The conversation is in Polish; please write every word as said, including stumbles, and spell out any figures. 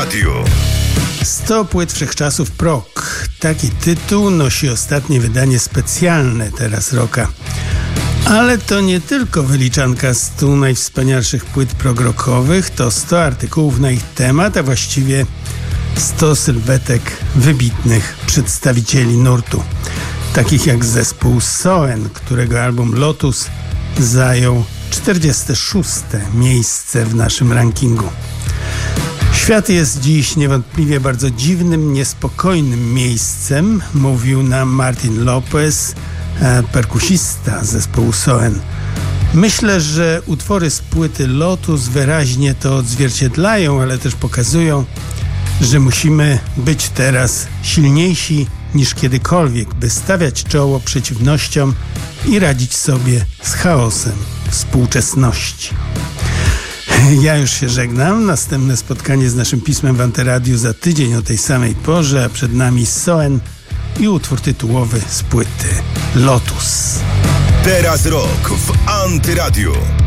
Antyradiu. sto płyt wszechczasów prog. Taki tytuł nosi ostatnie wydanie specjalne teraz Rocka. Ale to nie tylko wyliczanka stu najwspanialszych płyt prog-rockowych, to sto artykułów na ich temat, a właściwie sto sylwetek wybitnych przedstawicieli nurtu. Takich jak zespół Soen, którego album Lotus zajął czterdzieste szóste miejsce w naszym rankingu. Świat jest dziś niewątpliwie bardzo dziwnym, niespokojnym miejscem, mówił nam Martin Lopez, perkusista zespołu Soen. Myślę, że utwory z płyty Lotus wyraźnie to odzwierciedlają, ale też pokazują, że musimy być teraz silniejsi niż kiedykolwiek, by stawiać czoło przeciwnościom i radzić sobie z chaosem współczesności. Ja już się żegnam. Następne spotkanie z naszym pismem w Antyradiu za tydzień o tej samej porze, a przed nami Soen i utwór tytułowy z płyty Lotus. Teraz rok w Antyradiu.